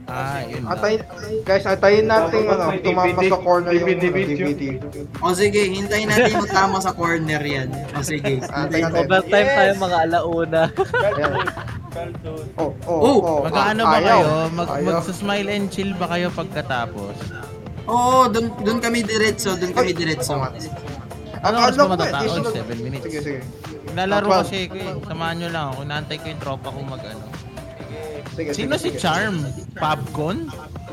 Yun lang. Antayin natin tumama sa corner yung DVD. O sige, hintayin natin magtama sa corner yan. O sige. Antayin natin. Overtime tayo mga alauna. Mag-ano ba kayo? Mag-smile and chill ba kayo pagkatapos? Oo, doon kami diretso. Ano oras ba matatapos? 7 minutes. Sige. Nalaro kasi ko eh. Samahan nyo lang ako. Naantay ko yung tropa kong mag-ano. Sino si Charm? Popcorn?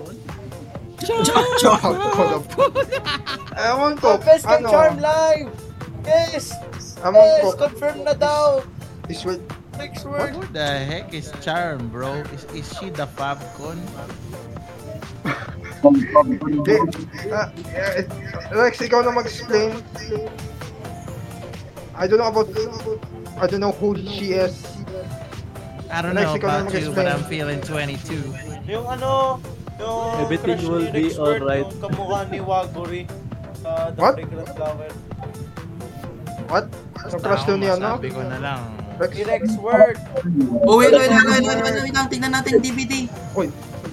Ewan ko. Best ka Charm live! Yes! Yes! Confirm na daw! Next word! What the heck is Charm, bro? Is she the Popcorn? Rex, ikaw na mag-explain. I don't know who she is. I don't know about you, but I'm feeling 22. Yung Everything crush will ni be Rex Word, alright. Yung kamukha ni Waguri sa The What? Fragrant Flower. What? Ang crush daw niya, no? Sabi ko na lang. Si Rex Word. Oh, wait lang. Tingnan natin DVD. Uy.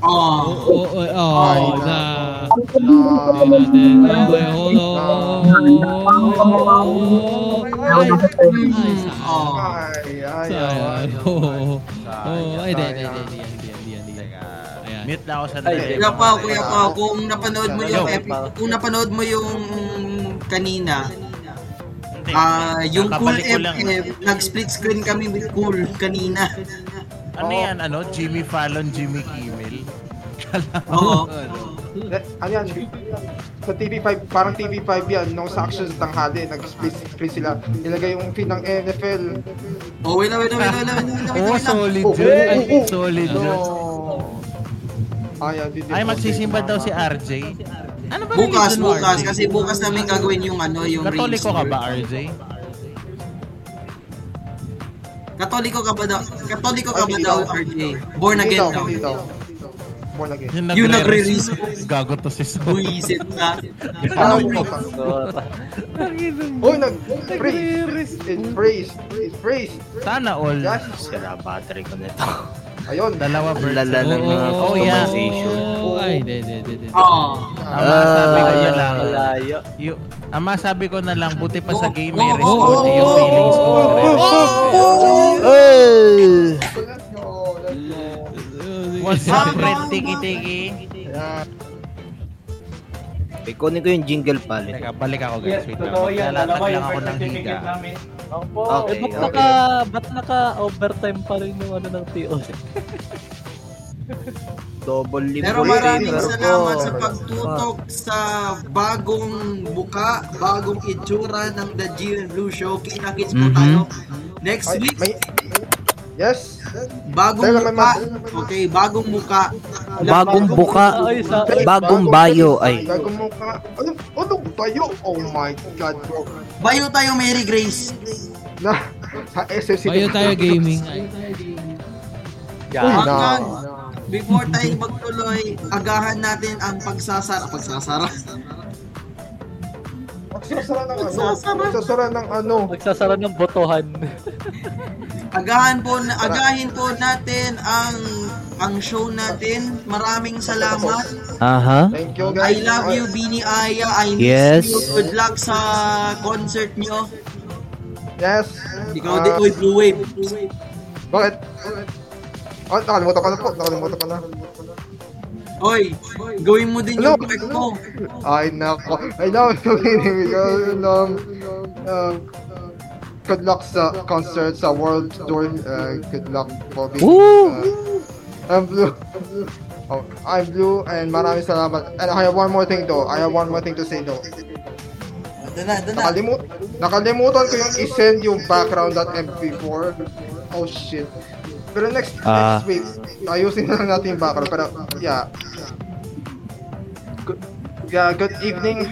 Mute na ako sa Kuya Pao, kung napanood mo yung kanina, yung Cool FM, nag-split screen kami with Cool kanina. Ano yan? Jimmy Fallon, Jimmy Kimmel? Oo. Ano yan? Sa TV5, parang TV5 yan. Nung sa Action sa tanghali, nag-split screen sila. Nilagay yung feed ng NFL. Oh, wait lang. Solid yun. Solid yun. Ay, magsisimba daw si RJ. Ano ba bukas. Kasi bukas namin gagawin yung yung Katoliko ka ba, RJ? Katoliko ka ba daw, RJ? Born again daw. Born again. Yung nagre-response. Gago to si Sol. Buisit na. Uy, praise. Sana all. Sira battery ko nito. Ayun. Dalawa version. Lala ng mga conversation. Ay, hindi. Sabi ko na lang. Malayo. Sabi ko na lang, buti pa sa game may responde yung feelings ko. What's up, Red Tiki-Tiki? Ikunin ko yung jingle pala. Teka, balik ako guys. Wait lang. Maglalatag lang ako ng higa. Okay, Ba't naka-overtime pa rin yung ng TOC? Double lip. Pero maraming salamat sa pagtutok sa bagong bagong itsura ng The G Blue Show. Kita-kits po tayo next week. Yes. Bagong muka. Okay, bagong muka. Bagong buka. Bagong bayo. Bagong muka. Anong bayo? Oh my God, bro. Bayo tayo, Mary Grace. Sa SFC. Bayo tayo gaming. Before tayo magtuloy, agahan natin ang pagsasara. Magsasara ng ano? Magsasara ng botohan. Agahin po natin ang show natin. Maraming salamat. Thank you guys. I love you, Bini Aya. I miss Yes. you. Good luck sa concert nyo. Yes. Ikaw din, Blue Wave. Bakit? Nakalimutan ko na. Oy, gawin mo din yung effect mo. Ay, nako. I know. Good luck sa concert, sa world tour. Good luck for me. I'm Blue. I'm Blue and maraming salamat. And I have one more thing to say though. Nakalimutan ko yung i-send yung background.mp4. Oh shit. Pero next week, ayusin na lang natin yung background. Pero yeah. Good evening,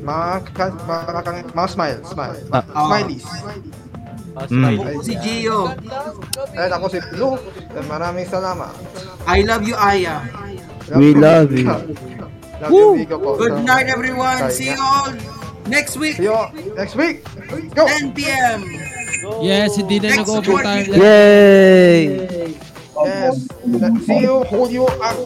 mga smileys. Ako si Gio. And ako si Blue. And maraming salamat. I love you, Aya. We love you. Love you, Vigo po. Good night, everyone. See you all next week. See you next week. Go! 10 p.m. Yes, hindi na Next nag-overtime. Yay! Yes. See you. Hold you up.